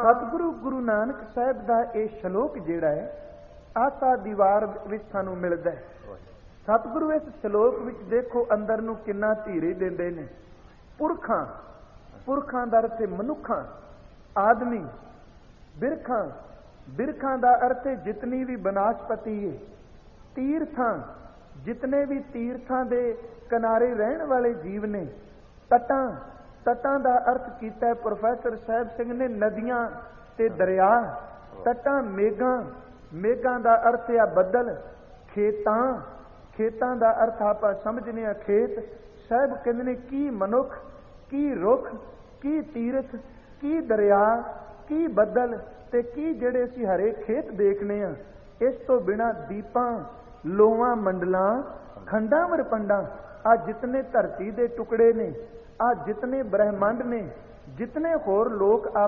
सतगुरु गुरु नानक साहब का यह श्लोक जिहड़ा है आसा दीवार विच सानू मिलदा है। सतगुरु इस श्लोक विच देखो अंदर नू किन्ना धीरे दिंदे ने। पुरखां पुरखां दा अर्थ है मनुखां, आदमी, बिरखां, बिरखां दा अर्थ है जितनी भी बनास्पति है, तीर्थां, जितने भी तीर्थां दे किनारे रहन वाले जीव ने, तटां, तटां दा अर्थ कीता है प्रोफैसर साहब सिंह ने नदियां ते दरिया, तटां मेघां, मेघां दा अर्थ है बदल, खेतां, खेतां दा अर्थ आप समझने खेत। साहब कहंदे ने की मनुख, की रुख, की तीरथ, की दरिया, की बदल ते की ਜਿਹੜੇ ਅਸੀਂ हरे खेत देखने आ। इस तो बिना दीपां, लोवां, मंडलां, खंडां वरपंडां, आ जितने धरती दे टुकड़े ने, आ जितने ब्रह्मंड ने, जितने होर लोक